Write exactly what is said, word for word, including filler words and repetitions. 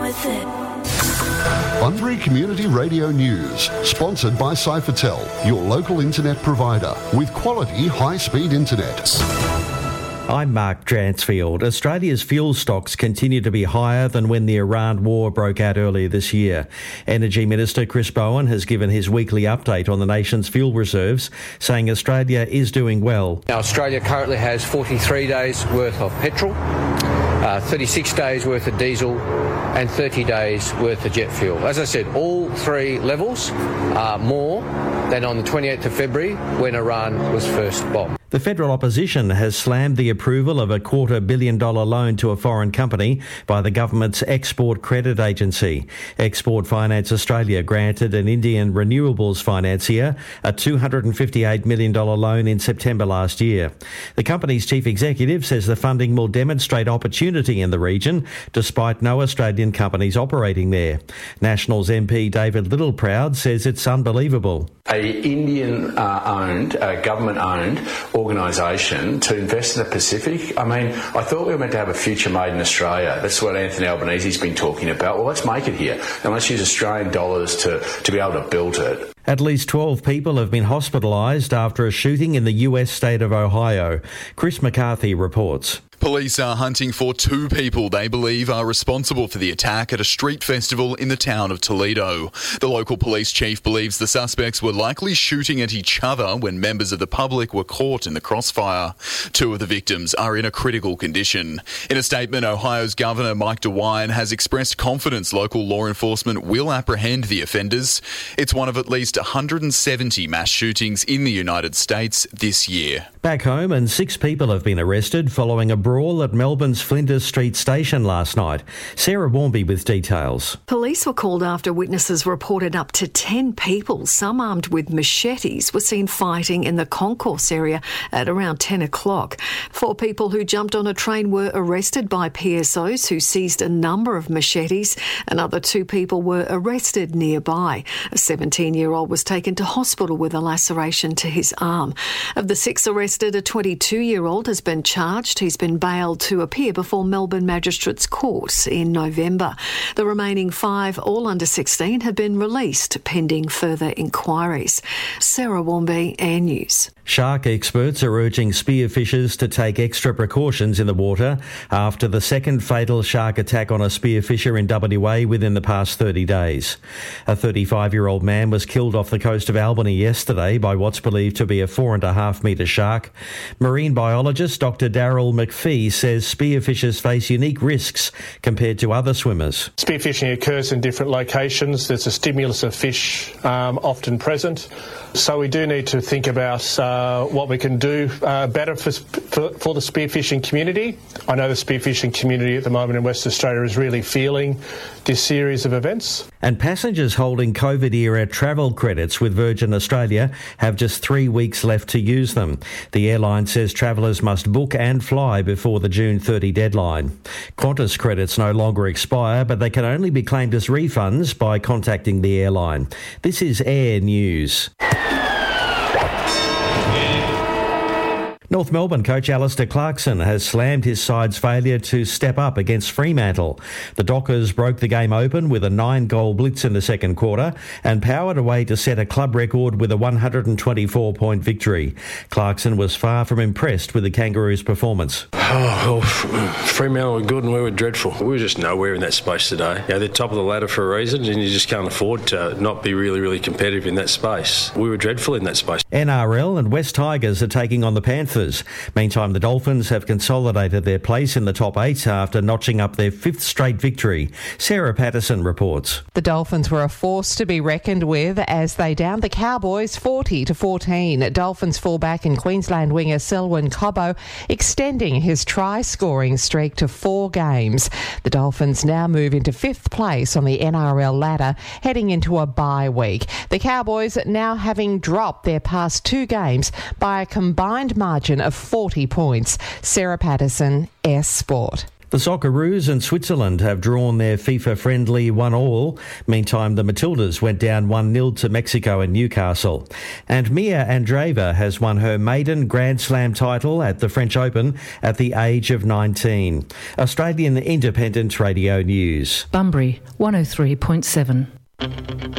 worth it. Bunbury Community Radio News, sponsored by Cyphertel, your local internet provider with quality high-speed internet. I'm Mark Dransfield. Australia's fuel stocks continue to be higher than when the Iran war broke out earlier this year. Energy Minister Chris Bowen has given his weekly update on the nation's fuel reserves, saying Australia is doing well. Now, Australia currently has forty-three days worth of petrol, uh, thirty-six days worth of diesel and thirty days worth of jet fuel. As I said, all three levels are more than on the twenty-eighth of February when Iran was first bombed. The federal opposition has slammed the approval of a quarter billion dollar loan to a foreign company by the government's Export Credit Agency. Export Finance Australia granted an Indian renewables financier a two hundred fifty-eight million dollars loan in September last year. The company's chief executive says the funding will demonstrate opportunity in the region despite no Australian companies operating there. Nationals M P David Littleproud says it's unbelievable. A Indian-owned, uh, uh, government-owned organisation to invest in the Pacific. I mean, I thought we were meant to have a future made in Australia. That's what Anthony Albanese's been talking about. Well, let's make it here and let's use Australian dollars to, to be able to build it. At least twelve people have been hospitalised after a shooting in the U S state of Ohio. Chris McCarthy reports. Police are hunting for two people they believe are responsible for the attack at a street festival in the town of Toledo. The local police chief believes the suspects were likely shooting at each other when members of the public were caught in the crossfire. Two of the victims are in a critical condition. In a statement, Ohio's Governor Mike DeWine has expressed confidence local law enforcement will apprehend the offenders. It's one of at least one hundred seventy mass shootings in the United States this year. Back home, and six people have been arrested following a brawl at Melbourne's Flinders Street station last night. Sarah Warmby with details. Police were called after witnesses reported up to ten people, some armed with machetes, were seen fighting in the concourse area at around ten o'clock. Four people who jumped on a train were arrested by P S Os who seized a number of machetes. Another two people were arrested nearby. A seventeen-year-old was taken to hospital with a laceration to his arm. Of the six arrested, a twenty-two-year-old has been charged. He's been bailed to appear before Melbourne Magistrates Court in November. The remaining five, all under sixteen, have been released pending further inquiries. Sarah Warmby, Air News. Shark experts are urging spearfishers to take extra precautions in the water after the second fatal shark attack on a spearfisher in W A within the past thirty days. A thirty-five-year-old man was killed off the coast of Albany yesterday by what's believed to be a four and a half metre shark. Marine biologist Doctor Daryl McPhee says spearfishers face unique risks compared to other swimmers. Spearfishing occurs in different locations. There's a stimulus of fish um, often present. So we do need to think about uh, what we can do uh, better for, for, for the spearfishing community. I know the spearfishing community at the moment in West Australia is really feeling this series of events. And passengers holding COVID-era travel credits with Virgin Australia have just three weeks left to use them. The airline says travellers must book and fly before the June thirtieth deadline. Qantas credits no longer expire, but they can only be claimed as refunds by contacting the airline. This is Air News. North Melbourne coach Alistair Clarkson has slammed his side's failure to step up against Fremantle. The Dockers broke the game open with a nine-goal blitz in the second quarter and powered away to set a club record with a one hundred twenty-four point victory. Clarkson was far from impressed with the Kangaroos' performance. Oh, well, Fremantle were good and we were dreadful. We were just nowhere in that space today. You know, they're top of the ladder for a reason and you just can't afford to not be really, really competitive in that space. We were dreadful in that space. N R L and West Tigers are taking on the Panthers. Meantime, the Dolphins have consolidated their place in the top eight after notching up their fifth straight victory. Sarah Patterson reports. The Dolphins were a force to be reckoned with as they downed the Cowboys forty to fourteen. Dolphins fullback and Queensland winger Selwyn Cobbo extending his try-scoring streak to four games. The Dolphins now move into fifth place on the N R L ladder, heading into a bye week. The Cowboys now having dropped their past two games by a combined margin of forty points. Sarah Patterson, S Sport. The Socceroos and Switzerland have drawn their FIFA-friendly one all. Meantime, the Matildas went down one nil to Mexico and Newcastle. And Mia Andreeva has won her maiden Grand Slam title at the French Open at the age of nineteen. Australian Independent Radio News. Bunbury, one oh three point seven.